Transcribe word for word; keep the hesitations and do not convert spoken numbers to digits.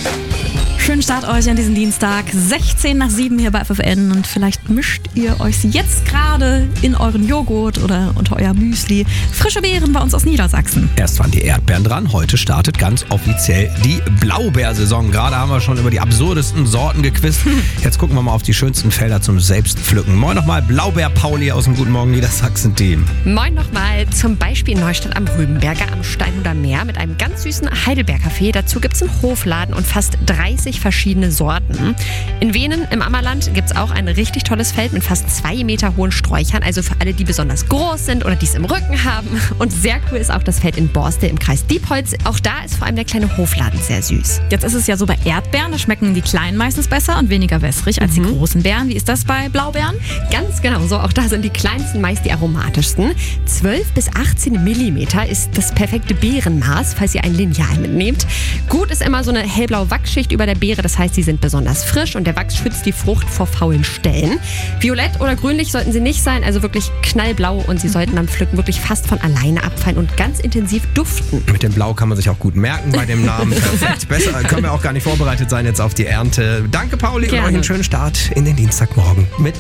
Schönen Start euch an diesem Dienstag, sechzehn nach sieben hier bei F F N, und vielleicht mischt ihr euch jetzt gerade in euren Joghurt oder unter euer Müsli frische Beeren bei uns aus Niedersachsen. Erst waren die Erdbeeren dran, heute startet ganz offiziell die Blaubeersaison. Gerade haben wir schon über die absurdesten Sorten gequizt. Jetzt gucken wir mal auf die schönsten Felder zum Selbstpflücken. Moin nochmal, Blaubeer-Pauli aus dem Guten Morgen Niedersachsen-Team. Moin nochmal, zum Beispiel in Neustadt am Rübenberger am Steinhuder Meer mit einem ganz süßen Heidelbeer-Café. Dazu gibt es einen Hofladen und fast dreißig verschiedene Sorten. In Wenen im Ammerland gibt es auch ein richtig tolles Feld mit fast zwei Meter hohen Sträuchern, also für alle, die besonders groß sind oder die es im Rücken haben. Und sehr cool ist auch das Feld in Borste im Kreis Diepholz. Auch da ist vor allem der kleine Hofladen sehr süß. Jetzt ist es ja so bei Erdbeeren, da schmecken die kleinen meistens besser und weniger wässrig als mhm. die großen Beeren. Wie ist das bei Blaubeeren? Ganz genau so, auch da sind die kleinsten meist die aromatischsten. zwölf bis achtzehn Millimeter ist das perfekte Beerenmaß, falls ihr ein Lineal mitnehmt. Gut ist immer so eine hellblaue Wachsschicht über der Beere, das heißt, sie sind besonders frisch und der Wachs schützt die Frucht vor faulen Stellen. Violett oder grünlich sollten sie nicht sein, also wirklich knallblau, und sie sollten beim Pflücken wirklich fast von alleine abfallen und ganz intensiv duften. Mit dem Blau kann man sich auch gut merken bei dem Namen. Perfekt, besser können wir auch gar nicht vorbereitet sein jetzt auf die Ernte. Danke, Pauli, Gerne. und euch einen schönen Start in den Dienstagmorgen mit